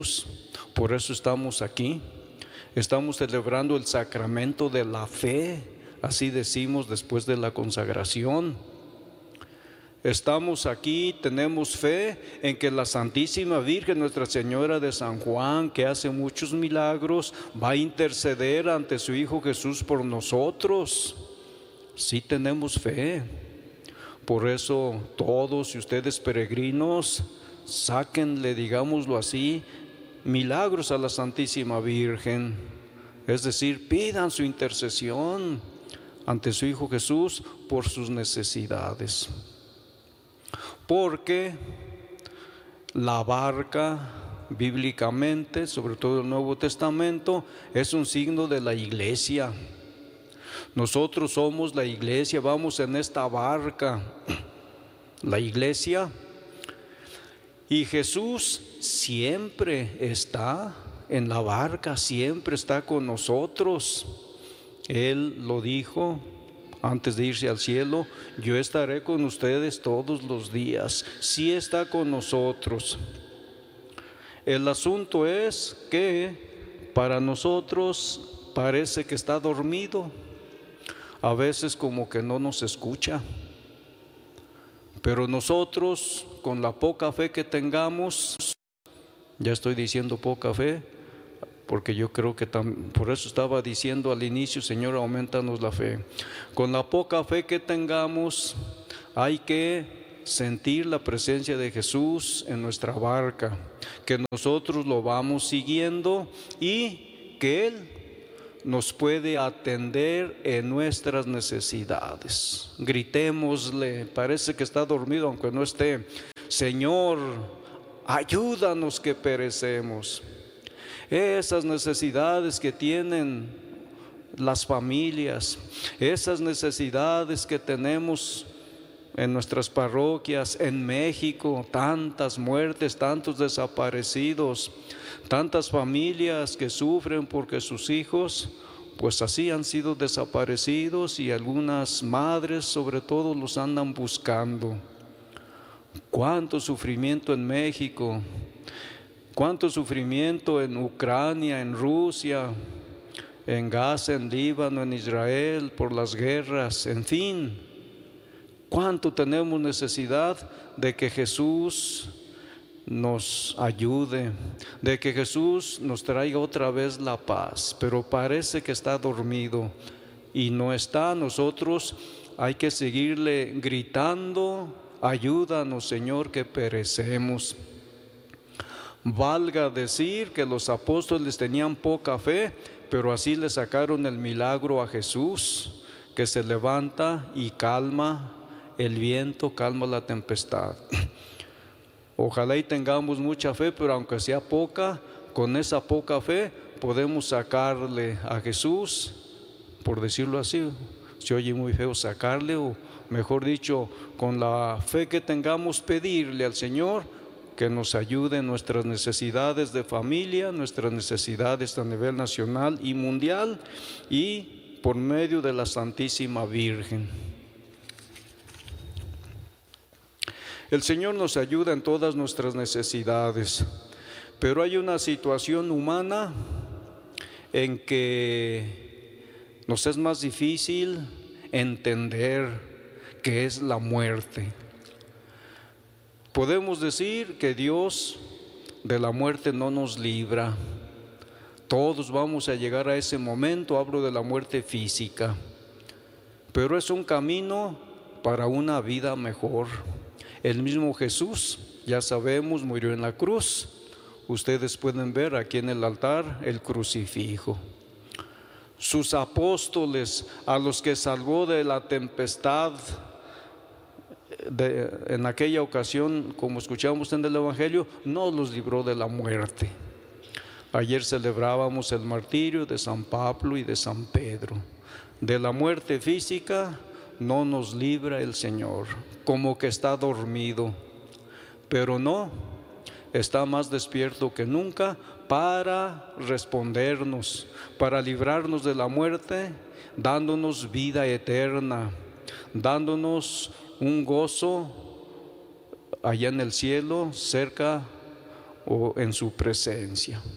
Por eso estamos aquí. Estamos celebrando el sacramento de la fe, así decimos después de la consagración. Estamos aquí, tenemos fe en que la Santísima Virgen, Nuestra Señora de San Juan, que hace muchos milagros, va a interceder ante su Hijo Jesús por nosotros. Sí tenemos fe. Por eso todos, y ustedes peregrinos, sáquenle, digámoslo así, milagros a la Santísima Virgen. Es decir, pidan su intercesión ante su Hijo Jesús por sus necesidades. Porque la barca, bíblicamente, sobre todo el Nuevo Testamento, es un signo de la iglesia. Nosotros somos la iglesia, vamos en esta barca, la iglesia. Y Jesús siempre está en la barca, siempre está con nosotros. Él lo dijo antes de irse al cielo: yo estaré con ustedes todos los días. Sí está con nosotros. El asunto es que para nosotros parece que está dormido. A veces como que no nos escucha. Pero nosotros, con la poca fe que tengamos, ya estoy diciendo poca fe, porque yo creo que por eso estaba diciendo al inicio: Señor, aumentanos la fe. Con la poca fe que tengamos, hay que sentir la presencia de Jesús en nuestra barca, que nosotros lo vamos siguiendo y que Él nos puede atender en nuestras necesidades. Gritémosle, parece que está dormido aunque no esté: Señor, ayúdanos que perecemos. Esas necesidades que tienen las familias, esas necesidades que tenemos en nuestras parroquias, en México, tantas muertes, tantos desaparecidos, tantas familias que sufren porque sus hijos pues así han sido desaparecidos, y algunas madres sobre todo los andan buscando. Cuánto sufrimiento en México, cuánto sufrimiento en Ucrania, en Rusia, en Gaza, en Líbano, en Israel, por las guerras, en fin. Cuánto tenemos necesidad de que Jesús nos ayude, de que Jesús nos traiga otra vez la paz. Pero parece que está dormido y no está. Nosotros hay que seguirle gritando: ayúdanos, Señor, que perecemos. Valga decir que los apóstoles tenían poca fe, pero así le sacaron el milagro a Jesús, que se levanta y calma el viento, calma la tempestad. Ojalá y tengamos mucha fe, pero aunque sea poca, con esa poca fe podemos sacarle a Jesús, por decirlo así, se oye muy feo sacarle, o mejor dicho, con la fe que tengamos, pedirle al Señor que nos ayude en nuestras necesidades de familia, nuestras necesidades a nivel nacional y mundial, y por medio de la Santísima Virgen. El Señor nos ayuda en todas nuestras necesidades, pero hay una situación humana en que nos es más difícil entender, que es la muerte. Podemos decir que Dios de la muerte no nos libra. Todos vamos a llegar a ese momento, hablo de la muerte física, pero es un camino para una vida mejor. El mismo Jesús, ya sabemos, murió en la cruz. Ustedes pueden ver aquí en el altar el crucifijo. Sus apóstoles, a los que salvó de la tempestad, en aquella ocasión, como escuchamos en el Evangelio, no los libró de la muerte. Ayer celebrábamos el martirio de San Pablo y de San Pedro. De la muerte física no nos libra el Señor, como que está dormido, pero no, está más despierto que nunca para respondernos, para librarnos de la muerte, dándonos vida eterna, dándonos un gozo allá en el cielo, cerca o en su presencia.